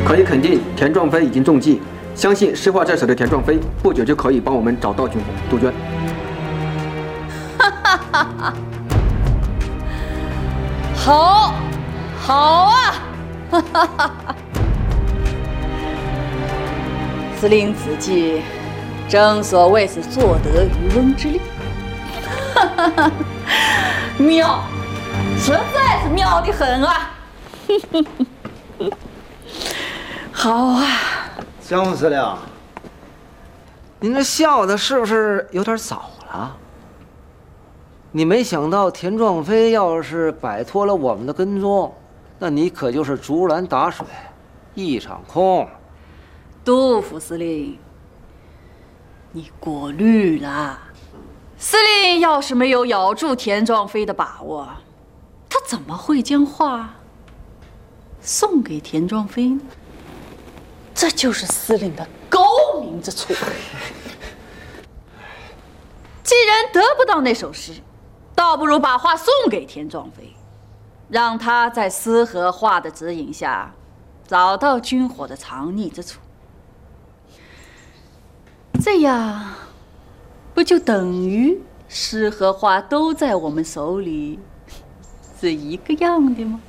可以肯定，田壮飞已经中计。相信诗画在手的田壮飞，不久就可以帮我们找到军火杜鹃。 哈哈哈哈！好，好啊！哈哈哈哈！司令此计，正所谓是所得渔翁之利。哈哈哈！妙，实在是妙得很啊！好啊！ 江副司令，您这笑的是不是有点早了？你没想到田壮飞要是摆脱了我们的跟踪，那你可就是竹篮打水一场空。 杜副司令，你过虑了。司令要是没有咬住田壮飞的把握，他怎么会将画送给田壮飞呢？这就是司令的高明之处。既然得不到那首诗，倒不如把画送给田壮飞，让他在司和画的指引下，找到军火的藏匿之处。这样，不就等于诗和画都在我们手里，是一个样的吗？